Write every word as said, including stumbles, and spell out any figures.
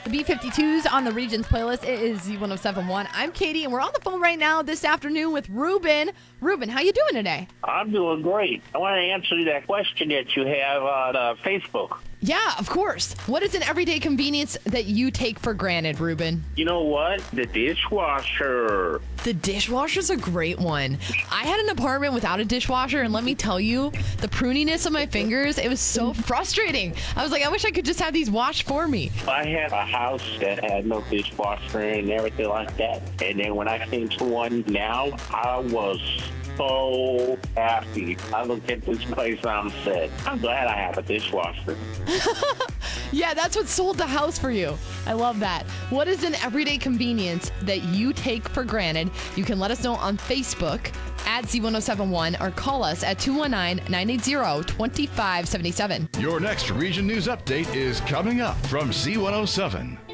B fifty-twos on the Regions playlist. It is Z one oh seven point one. I'm Katie, and we're on the phone right now this afternoon with Ruben. Ruben, how you doing today? I'm doing great. I want to answer that question that you have on uh, Facebook. Yeah, of course. What is an everyday convenience that you take for granted, Ruben? You know what? The dishwasher. The dishwasher's a great one. I had an apartment without a dishwasher, and let me tell you, the pruniness of my fingers, it was so frustrating. I was like, I wish I could just have these washed for me. I had a house that had no dishwasher and everything like that. And then when I came to one now, I was so happy. I looked at this place and I'm said, I'm glad I have a dishwasher. Yeah, that's what sold the house for you. I love that. What is an everyday convenience that you take for granted? You can let us know on Facebook at Z one oh seven one or call us at two one nine, nine eight zero, two five seven seven. Your next Region News Update is coming up from Z one oh seven.